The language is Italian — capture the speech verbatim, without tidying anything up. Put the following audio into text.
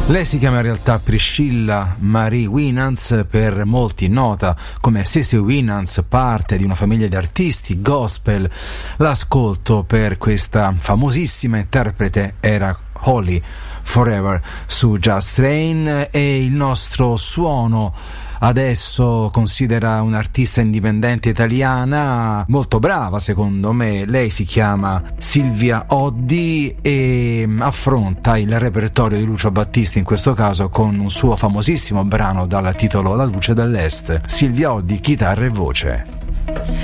Lei si chiama in realtà Priscilla Marie Winans, per molti nota come Cissy Winans, parte di una famiglia di artisti gospel. L'ascolto per questa famosissima interprete era Holly Forever su Just Train, e il nostro suono adesso considera un'artista indipendente italiana molto brava secondo me. Lei si chiama Silvia Oddi e affronta il repertorio di Lucio Battisti, in questo caso con un suo famosissimo brano dal titolo La luce dell'est. Silvia Oddi, chitarra e voce.